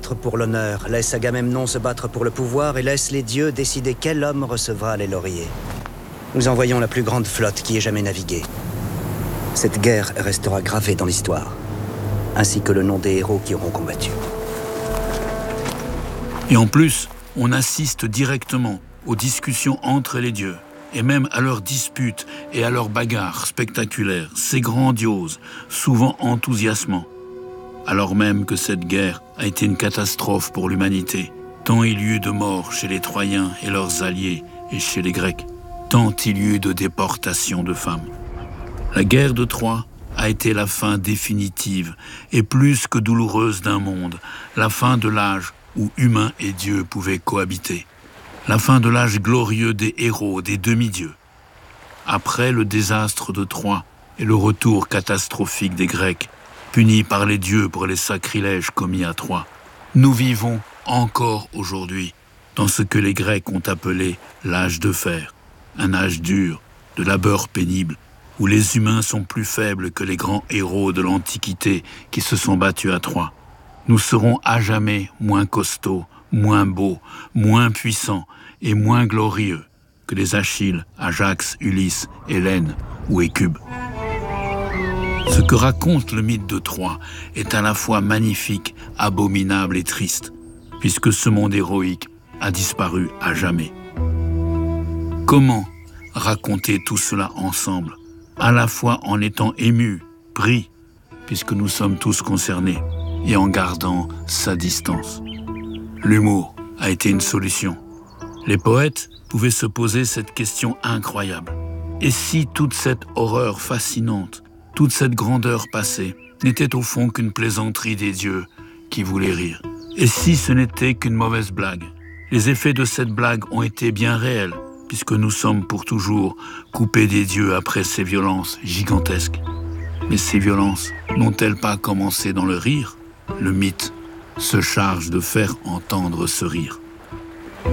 battre pour l'honneur, laisse Agamemnon se battre pour le pouvoir et laisse les dieux décider quel homme recevra les lauriers. Nous envoyons la plus grande flotte qui ait jamais navigué. Cette guerre restera gravée dans l'histoire, ainsi que le nom des héros qui auront combattu. Et en plus, on assiste directement aux discussions entre les dieux, et même à leurs disputes et à leurs bagarres spectaculaires. C'est grandiose, souvent enthousiasmant. Alors même que cette guerre a été une catastrophe pour l'humanité, tant il y eut de morts chez les Troyens et leurs alliés et chez les Grecs, tant il y eut de déportations de femmes. La guerre de Troie a été la fin définitive et plus que douloureuse d'un monde, la fin de l'âge où humains et dieux pouvaient cohabiter, la fin de l'âge glorieux des héros, des demi-dieux. Après le désastre de Troie et le retour catastrophique des Grecs, punis par les dieux pour les sacrilèges commis à Troie, nous vivons encore aujourd'hui dans ce que les Grecs ont appelé l'âge de fer, un âge dur, de labeur pénible, où les humains sont plus faibles que les grands héros de l'Antiquité qui se sont battus à Troie. Nous serons à jamais moins costauds, moins beaux, moins puissants et moins glorieux que les Achilles, Ajax, Ulysse, Hélène ou Écube. Ce que raconte le mythe de Troie est à la fois magnifique, abominable et triste, puisque ce monde héroïque a disparu à jamais. Comment raconter tout cela ensemble, à la fois en étant ému, pris, puisque nous sommes tous concernés, et en gardant sa distance? L'humour a été une solution. Les poètes pouvaient se poser cette question incroyable. Et si toute cette horreur fascinante, toute cette grandeur passée, n'était au fond qu'une plaisanterie des dieux qui voulaient rire? Et si ce n'était qu'une mauvaise blague? Les effets de cette blague ont été bien réels, puisque nous sommes pour toujours coupés des dieux après ces violences gigantesques. Mais ces violences n'ont-elles pas commencé dans le rire? Le mythe se charge de faire entendre ce rire.